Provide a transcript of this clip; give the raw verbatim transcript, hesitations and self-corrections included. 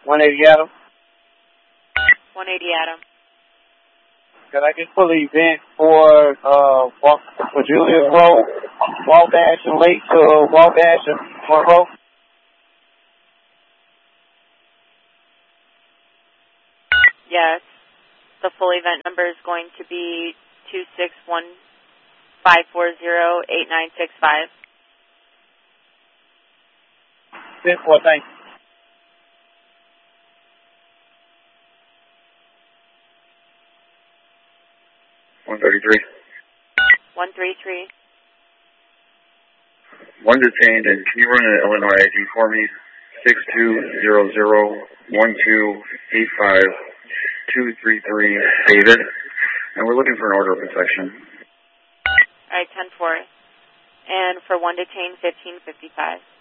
one eighty Adam. one eighty Adam. Could I just pull the event for uh walk for Julius Road, Wabash and Lake to Wabash and Monroe? Yes. The full event number is going to be two six one five four zero eight nine six five. This one, thank you. one thirty-three. one thirty-three. One detained, and can you run an Illinois I D for me? six two zero zero one two eight five two three three, David. And we're looking for an order of protection. All right, ten four. And for one detained, fifteen fifty-five.